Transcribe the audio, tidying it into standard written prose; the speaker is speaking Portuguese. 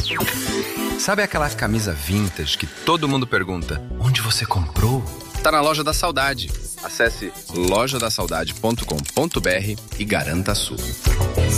Sabe aquela camisa vintage que todo mundo pergunta: onde você comprou? Tá na Loja da Saudade. Acesse lojadasaudade.com.br e garanta a sua.